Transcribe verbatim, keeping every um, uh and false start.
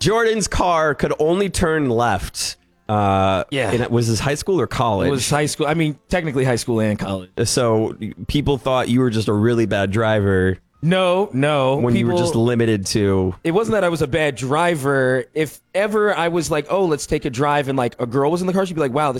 Jordan's car could only turn left. Uh, Yeah. and it was this high school or college? It was high school. I mean, technically high school and college. So people thought you were just a really bad driver No, no. when you people, were just limited to. It wasn't that I was a bad driver. If ever I was like, oh, let's take a drive, and like a girl was in the car, she'd be like, wow, this